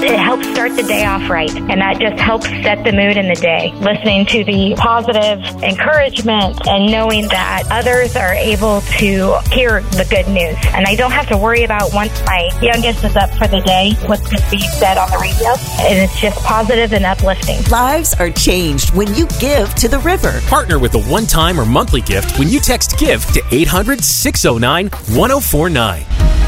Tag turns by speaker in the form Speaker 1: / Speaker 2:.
Speaker 1: it helps start the day off right. And that just helps set the mood in the day. Listening to the positive encouragement and knowing that others are able to hear the good news. And I don't have to worry about once my youngest is up for the day, what's going to be said on the radio. And it's just positive and uplifting.
Speaker 2: Lives are changed when you give to the river.
Speaker 3: Partner with a one-time or monthly gift when you text GIVE to 800-609-1049.